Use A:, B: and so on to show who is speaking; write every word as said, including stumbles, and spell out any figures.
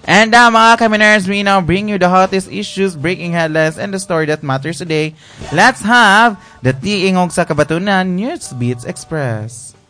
A: And uh, mga Kaminers, we now bring you the hottest issues, breaking headlines, and the story that matters today. Let's have the Tiingog sa Kabatunan News Beats Express.